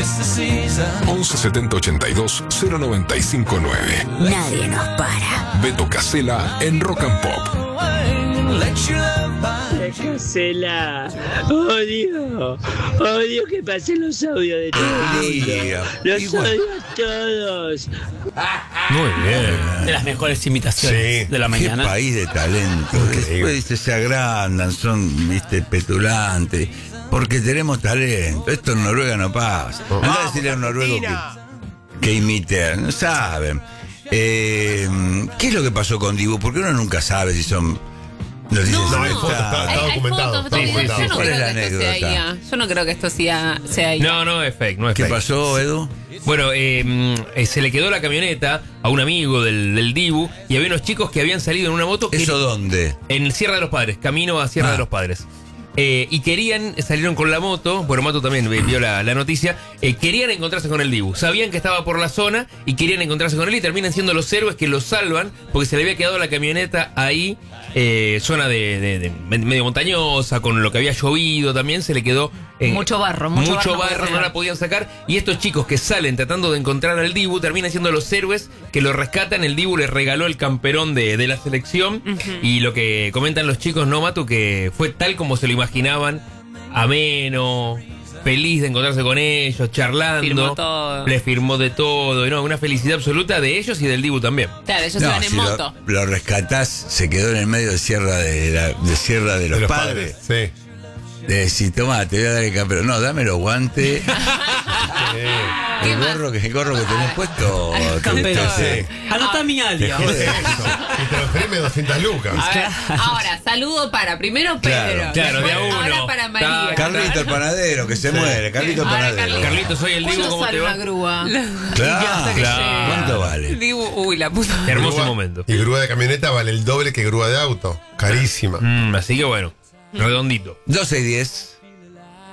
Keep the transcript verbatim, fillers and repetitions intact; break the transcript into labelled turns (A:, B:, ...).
A: once setenta ochenta y dos cero noventa y cinco nueve.
B: Nadie nos para.
A: Beto Casella en Rock and Pop.
C: Casella, odio, odio que pasen los audios de todo el mundo. Los
D: Igual.
C: odio a todos.
E: Muy bien. De las mejores imitaciones
D: Sí.
E: de la
D: Qué
E: mañana.
D: país de talento. Después ¿viste? Se agrandan, son viste petulantes. Porque tenemos talento. Esto en Noruega no pasa. Andá a decirle a un noruego que, que imite. No saben. Eh, ¿Qué es lo que pasó con Dibu? Porque uno nunca sabe si son. Nos dicen,
F: No,
D: son
F: hay
D: estados.
F: fotos, está-
G: Hay,
F: está
G: hay
F: documentado,
G: fotos,
F: está
G: fotos, videos.
F: documentado.
G: Yo no
D: ¿Cuál
G: creo
D: es la
G: que esto sea
D: anécdota?
G: I A. Yo no creo que esto sea, sea I A.
E: No, no es fake, no es
D: ¿Qué
E: fake.
D: pasó, Edu?
E: Bueno, eh, eh, se le quedó la camioneta a un amigo del, del Dibu y había unos chicos que habían salido en una moto que
D: ¿Eso dónde?
E: en Sierra de los Padres, camino a Sierra
D: Ah.
E: de los Padres. Eh, y querían, salieron con la moto, bueno, Mato también vio la, la noticia, eh, querían encontrarse con el Dibu. Sabían que estaba por la zona y querían encontrarse con él y terminan siendo los héroes que los salvan porque se le había quedado la camioneta ahí, eh, zona de, de- de medio montañosa, con lo que había llovido también, se le quedó... en-
G: Mucho barro, mucho barro no
E: barro,
G: puede
E: no
G: ser.
E: la podían sacar. Y estos chicos que salen tratando de encontrar al Dibu terminan siendo los héroes que lo rescatan. El Dibu les regaló el camperón de, de la selección. Y lo que comentan los chicos, no, Matu, que fue tal como se lo imaginaban, ameno, feliz de encontrarse con ellos, charlando.
G: Firmó todo.
E: Les firmó de todo. Y no, una felicidad absoluta de ellos y del Dibu también.
G: Claro, ellos
D: No,
G: iban en
D: si
G: moto.
D: lo, lo rescatás, se quedó en el medio de Sierra de, la, de Sierra de los,
F: De los
D: padres.
F: padres. Sí.
D: De decir, tomá, te voy a dar el campeón. No, dame los guantes.
G: ¿Qué
D: el
G: más?
D: gorro que el gorro que tenés puesto. te-
E: Campeón.
D: te-
F: Sí.
E: Anota mi
F: Te
E: alias.
F: jode eso. Y transferime doscientas lucas.
G: A ver, ahora, saludo para primero
D: Claro,
G: Pedro.
E: claro, de a
G: después
E: uno.
G: Ahora para María.
E: Ta-
D: Carlito el panadero, que se muere. Carlito el
G: Ahora,
D: panadero.
G: Carlito.
E: Carlito, soy el Dibu,
G: ¿Cuánto
E: ¿cómo te
G: sale
E: va?
G: una grúa?
D: Claro,
G: que
E: claro.
G: llegue.
D: ¿Cuánto vale?
G: Dibu, uy, la puta.
E: Hermoso
F: Grúa-
E: momento.
F: Y grúa de camioneta vale el doble que grúa de auto. Carísima.
E: Mm, así que bueno, redondito.
D: doce y diez.